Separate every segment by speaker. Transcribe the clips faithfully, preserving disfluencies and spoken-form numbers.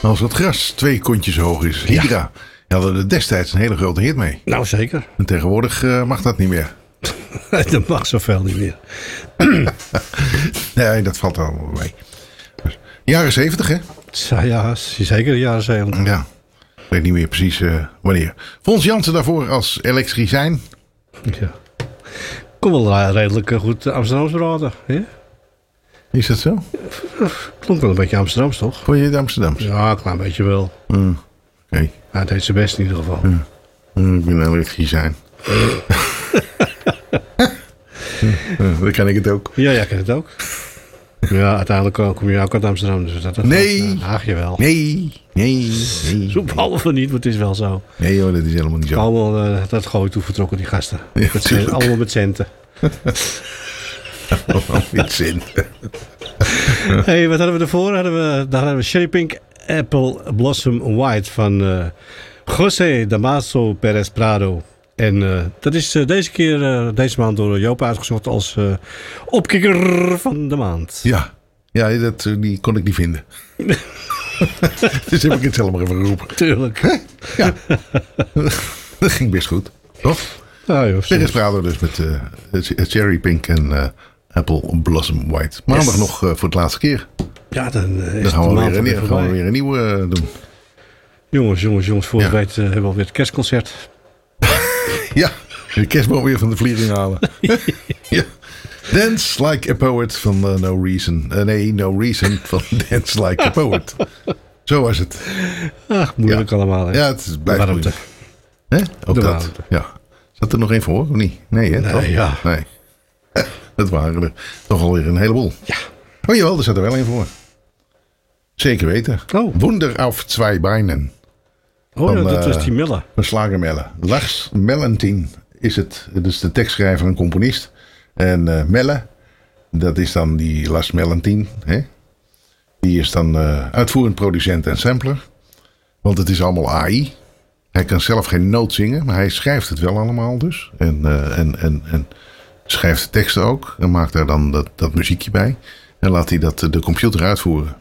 Speaker 1: Als het gras twee kontjes hoog is. Hydra. Ja. Die hadden er destijds een hele grote hit mee.
Speaker 2: Nou, zeker.
Speaker 1: En tegenwoordig uh, mag dat niet meer.
Speaker 2: Dat mag zoveel niet meer.
Speaker 1: Nee, dat valt allemaal mee. Jaren zeventig, hè?
Speaker 2: Ja, zeker de jaren zeventig.
Speaker 1: Ja. Ik weet niet meer precies uh, wanneer. Fons Jansen daarvoor als elektricijn.
Speaker 2: Ja. Kom wel redelijk goed Amsterdams praten. Hè?
Speaker 1: Is dat zo?
Speaker 2: Klonk wel een beetje Amsterdams, toch?
Speaker 1: Vond je het Amsterdams?
Speaker 2: Ja, een klein beetje wel.
Speaker 1: Mm. Oké. Okay.
Speaker 2: Hij deed zijn best in ieder geval.
Speaker 1: Mm. Mm, ik ben een elektricijn. Dan kan ik het ook.
Speaker 2: Ja, jij kent het ook. Ja, uiteindelijk kom je ook uit Amsterdam. Dus dat, dat
Speaker 1: nee.
Speaker 2: Haag je wel.
Speaker 1: Nee. Nee. nee.
Speaker 2: Zo behalve niet, maar het is wel zo.
Speaker 1: Nee hoor, dat is helemaal niet zo.
Speaker 2: Allemaal uh, dat gooi toe vertrokken, die gasten.
Speaker 1: Ja,
Speaker 2: met centen, allemaal met centen.
Speaker 1: Allemaal met centen.
Speaker 2: Hey, wat hadden we ervoor? Hadden we, daar hadden we Cherry Pink Apple Blossom White van uh, José Damaso Perez Prado. En uh, dat is uh, deze keer, uh, deze maand door Joop uitgezocht als uh, opkikker van de maand.
Speaker 1: Ja, ja dat, die kon ik niet vinden. Dus heb ik het zelf maar even geroepen.
Speaker 2: Tuurlijk.
Speaker 1: Hè? Ja, dat ging best goed, toch?
Speaker 2: Ja, joh,
Speaker 1: Perez Prado dus met uh, Cherry Pink en uh, Apple Blossom White. Maandag yes. nog uh, voor het laatste keer.
Speaker 2: Ja, dan, uh, is
Speaker 1: dan gaan, we weer,
Speaker 2: weer
Speaker 1: een, gaan we weer een nieuwe uh, doen.
Speaker 2: Jongens, jongens, jongens. Voor ja. we weten uh, hebben we alweer het kerstconcert.
Speaker 1: Ja, de kerstboom weer van de vlieging halen. Ja. Dance Like a Poet van uh, No Reason. Uh, nee, No Reason van Dance Like a Poet. Zo was het.
Speaker 2: Ach, moeilijk ja. allemaal. Hè?
Speaker 1: Ja, het blijft moeilijk. Hè? Ook de dat. Warmte. Ja. Zat er nog één voor, of niet? Nee, hè?
Speaker 2: Nee,
Speaker 1: toch?
Speaker 2: ja.
Speaker 1: Nee. Dat waren er toch alweer een heleboel.
Speaker 2: Ja.
Speaker 1: Oh jawel, er zat er wel één voor. Zeker weten.
Speaker 2: Oh.
Speaker 1: Wunder auf zwei Beinen.
Speaker 2: Oh van, ja, dat was die Melle.
Speaker 1: Van Slagermelle. Lars Mellentien is het. Dat is de tekstschrijver en componist. En uh, Melle, dat is dan die Lars Mellentien. Hè? Die is dan uh, uitvoerend producent en sampler. Want het is allemaal A I. Hij kan zelf geen noot zingen, maar hij schrijft het wel allemaal dus. En, uh, en, en, en schrijft de teksten ook. En maakt daar dan dat, dat muziekje bij. En laat hij dat de computer uitvoeren.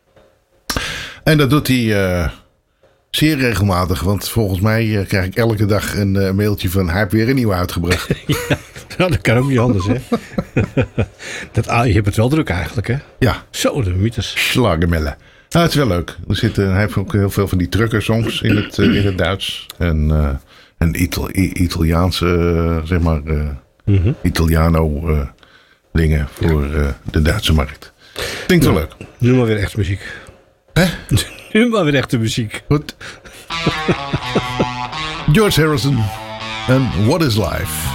Speaker 1: En dat doet hij uh, zeer regelmatig. Want volgens mij uh, krijg ik elke dag een uh, mailtje van... hij heeft weer een nieuwe uitgebracht.
Speaker 2: Ja, nou, dat kan ook niet anders, hè. dat, ah, je hebt het wel druk eigenlijk, hè.
Speaker 1: Ja.
Speaker 2: Zo, de mythes.
Speaker 1: Slagermelle. Nou, het is wel leuk. Er zitten, hij heeft ook heel veel van die trucker-songs in het, uh, in het Duits. En, uh, en Ital- Italiaanse, uh, zeg maar, uh, mm-hmm. Italiano-dingen uh, voor uh, de Duitse markt. Klinkt wel
Speaker 2: ja.
Speaker 1: leuk.
Speaker 2: Nu maar weer echte muziek.
Speaker 1: Hè?
Speaker 2: Nu maar weer echte muziek.
Speaker 1: Goed. George Harrison en What is Life?